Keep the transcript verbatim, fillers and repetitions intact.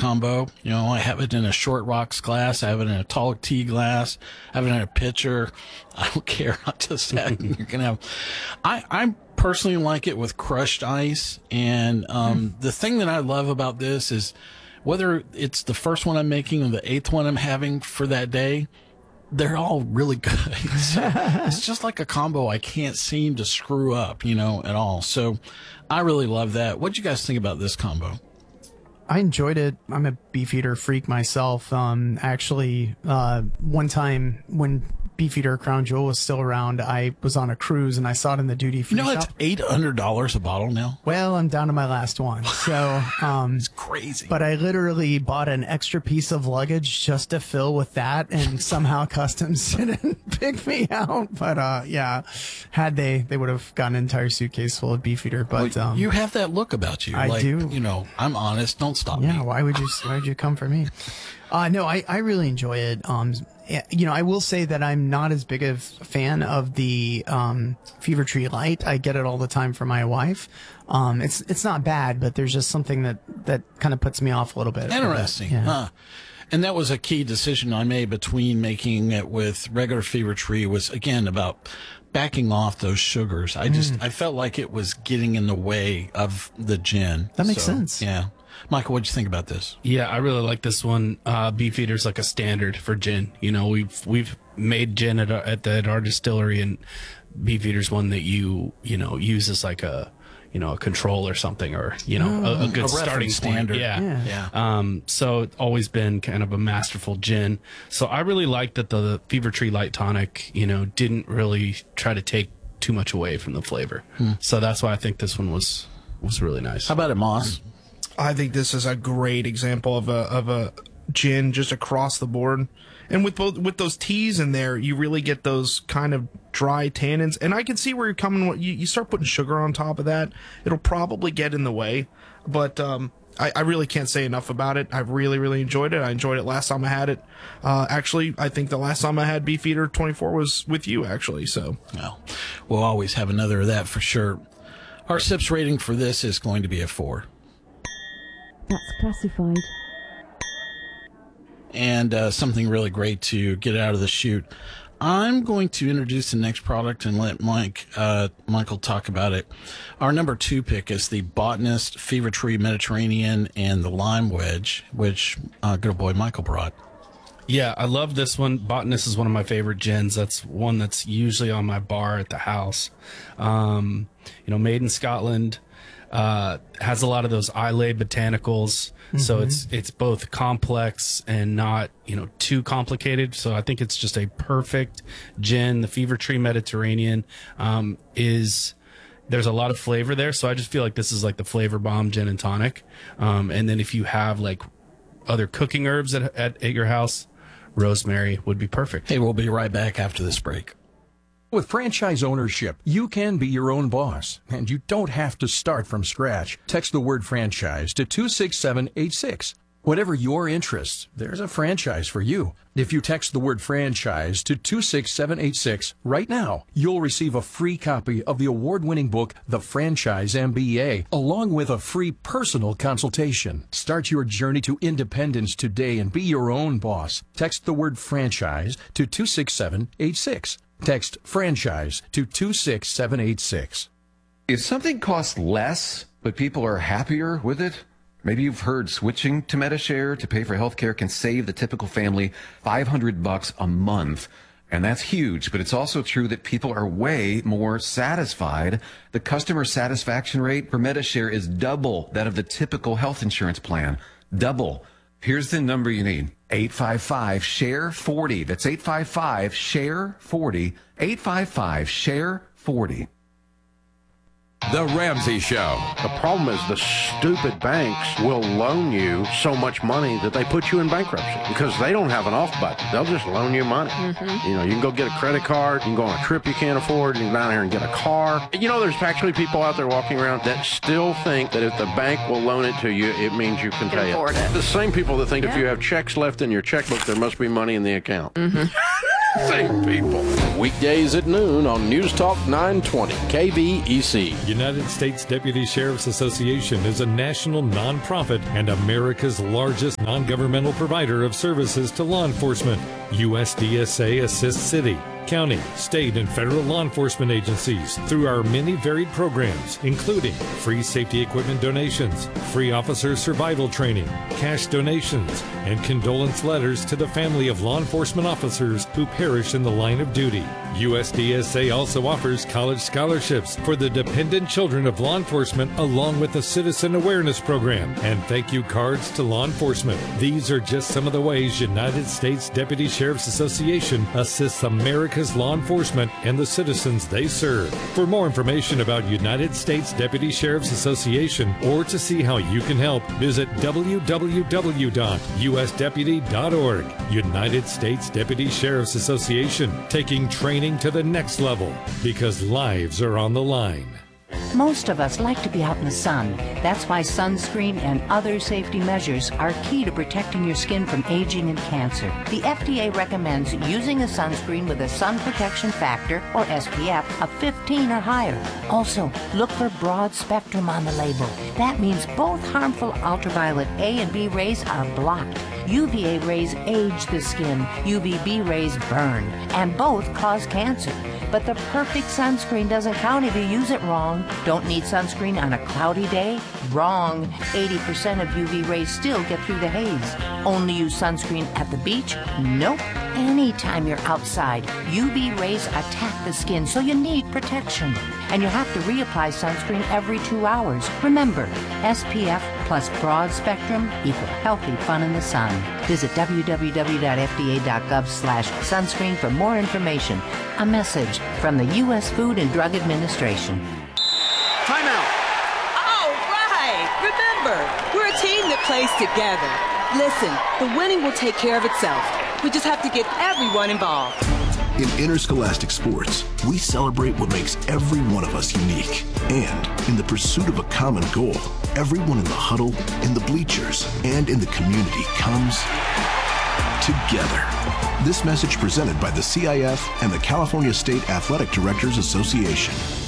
combo. You know, I have it in a short rocks glass. I have it in a tall tea glass. I have it in a pitcher. I don't care. I just have, you're going to have, I, I personally like it with crushed ice. And, um, mm. the thing that I love about this is whether it's the first one I'm making or the eighth one I'm having for that day, they're all really good. So it's just like a combo I can't seem to screw up, you know, at all. So I really love that. What'd you guys think about this combo? I enjoyed it. I'm a Beefeater freak myself. Um, actually, uh, one time when Beefeater Crown Jewel was still around, I was on a cruise and I saw it in the duty free shop. You know, it's eight hundred dollars a bottle now. Well, I'm down to my last one. So, um, it's crazy. But I literally bought an extra piece of luggage just to fill with that, and somehow Customs didn't pick me out. But, uh, yeah, had they, they would have gotten an entire suitcase full of Beefeater. But, well, um, you have that look about you. I like, do. You know, I'm honest. Don't stop yeah, me. Yeah. Why would you, why would you come for me? Uh, no, I, I really enjoy it. Um, you know, I will say that I'm not as big of a fan of the, um, Fever Tree Light. I get it all the time for my wife. Um, it's, it's not bad, but there's just something that, that kind of puts me off a little bit. Interesting. Yeah. Huh. And that was a key decision I made between making it with regular Fever Tree was, again, about backing off those sugars. I just, mm. I felt like it was getting in the way of the gin. That makes so, sense. Yeah. Michael, what'd you think about this? Yeah, I really like this one. Uh, Beefeater's like a standard for gin. You know, we've we've made gin at our, at, the, at our distillery, and Beefeater's one that you you know use as like a you know a control or something, or you know oh, a, a good a starting standard. point. Yeah, yeah. yeah. Um, so it's always been kind of a masterful gin. So I really like that the, the Fever Tree Light Tonic, you know, didn't really try to take too much away from the flavor. Hmm. So that's why I think this one was was really nice. How about it, Moss? I think this is a great example of a of a gin just across the board, and with both with those teas in there, you really get those kind of dry tannins. And I can see where you're coming. You, you start putting sugar on top of that, it'll probably get in the way. But um, I, I really can't say enough about it. I really really enjoyed it. I enjoyed it last time I had it. Uh, actually, I think the last time I had Beefeater twenty-four was with you. Actually, so well, we'll always have another of that for sure. Our sips rating for this is going to be a four. That's classified. And uh, something really great to get out of the chute. I'm going to introduce the next product and let Mike, uh, Michael talk about it. Our number two pick is the Botanist Fever Tree Mediterranean and the Lime Wedge, which uh, good old boy Michael brought. Yeah, I love this one. Botanist is one of my favorite gins. That's one that's usually on my bar at the house. Um, you know, made in Scotland. Uh, has a lot of those Islay botanicals, mm-hmm. so it's it's both complex and not you know too complicated. So I think it's just a perfect gin. The Fever Tree Mediterranean um, is there's a lot of flavor there, so I just feel like this is like the flavor bomb gin and tonic. Um, and then if you have like other cooking herbs at, at at your house, rosemary would be perfect. Hey, we'll be right back after this break. With franchise ownership, you can be your own boss, and you don't have to start from scratch. Text the word franchise to two six seven eight six. Whatever your interests, there's a franchise for you. If you text the word franchise to two six seven eight six right now, you'll receive a free copy of the award-winning book, The Franchise M B A, along with a free personal consultation. Start your journey to independence today and be your own boss. Text the word franchise to two six seven eight six. Text franchise to two six seven eight six. If something costs less, but people are happier with it, maybe you've heard switching to Medi-Share to pay for healthcare can save the typical family five hundred bucks a month. And that's huge, but it's also true that people are way more satisfied. The customer satisfaction rate for Medi-Share is double that of the typical health insurance plan. Double. Here's the number you need. eight five five, S H A R E forty. That's eight five five, S H A R E forty. eight five five, S H A R E forty. The Ramsey Show. The problem is the stupid banks will loan you so much money that they put you in bankruptcy because they don't have an off button. They'll just loan you money. Mm-hmm. You know, you can go get a credit card, you can go on a trip you can't afford, you can go down here and get a car. You know, there's actually people out there walking around that still think that if the bank will loan it to you, it means you can, can pay it. it. The same people that think yeah. if you have checks left in your checkbook, there must be money in the account. Mm-hmm. Same people. Weekdays at noon on News Talk nine twenty K V E C. United States Deputy Sheriff's Association is a national nonprofit and America's largest non-governmental provider of services to law enforcement. U S D S A assists city, county, state, and federal law enforcement agencies through our many varied programs, including free safety equipment donations, free officer survival training, cash donations, and condolence letters to the family of law enforcement officers who perish in the line of duty. U S D S A also offers college scholarships for the dependent children of law enforcement, along with a citizen awareness program and thank you cards to law enforcement. These are just some of the ways United States Deputy Sheriff's Association assists America's law enforcement and the citizens they serve. For more information about United States Deputy Sheriff's Association or to see how you can help, visit w w w dot u s deputy dot org. United States Deputy Sheriff's Association, taking training to the next level because lives are on the line. Most of us like to be out in the sun. That's why sunscreen and other safety measures are key to protecting your skin from aging and cancer. The F D A recommends using a sunscreen with a sun protection factor, or S P F, of fifteen or higher. Also, look for broad spectrum on the label. That means both harmful ultraviolet A and B rays are blocked. U V A rays age the skin, U V B rays burn, and both cause cancer. But the perfect sunscreen doesn't count if you use it wrong. Don't need sunscreen on a cloudy day? Wrong. eighty percent of U V rays still get through the haze. Only use sunscreen at the beach? Nope. Anytime you're outside, U V rays attack the skin, so you need protection. And you have to reapply sunscreen every two hours. Remember, S P F plus broad spectrum equal healthy fun in the sun. Visit w w w dot f d a dot gov slash sunscreen for more information. A message from the U S Food and Drug Administration. Time out. All right. Remember, we're a team that plays together. Listen, the winning will take care of itself. We just have to get everyone involved. In interscholastic sports, we celebrate what makes every one of us unique. And in the pursuit of a common goal, everyone in the huddle, in the bleachers, and in the community comes together. This message presented by the C I F and the California State Athletic Directors Association.